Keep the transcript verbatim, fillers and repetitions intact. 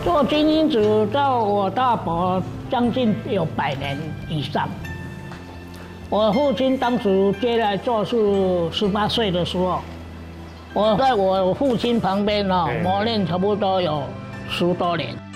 做精英组到我大伯将近有百年以上。我父亲当时接来做是十八岁的时候，我在我父亲旁边哦磨练差不多有十多年。